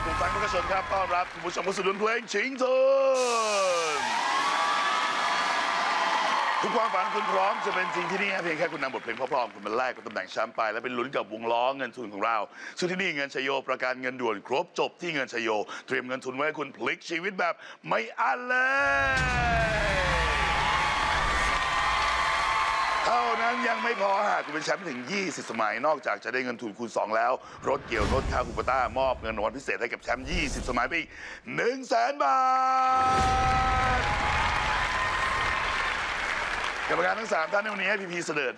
คุณฟังทุกชนครับต้อนรับคุณผู้ชมเข้าสู่ดนเพลงชิงทุนทุกความฝันคุณพร้อมจะเป็นจริงที่นี่เพียงแค่คุณนำบทเพลงเพราะๆคุณมาแลกกับตำแหน่งแชมป์ไปและเป็นลุ้นกับวงล้อเงินทุนของเราซึ่งที่นี่เงินชัยโยประกันเงินด่วนครบจบที่เงินชัยโยเตรียมเงินทุนไว้ให้คุณพลิกชีวิตแบบไม่อั้นเลยเท่านั้นยังไม่พอหากคุณเป็นแชมป์ถึง20 สมัยนอกจากจะได้เงินทุนคูณ2แล้วรถเกี่ยวรถค่าคูปต้ามอบเงินรางวัลพิเศษให้กับแชมป์20 สมัยไปอีก100,000 บาทกรรมการทั้ง3ท่านในวันนี้ให้พีพีเสด็จ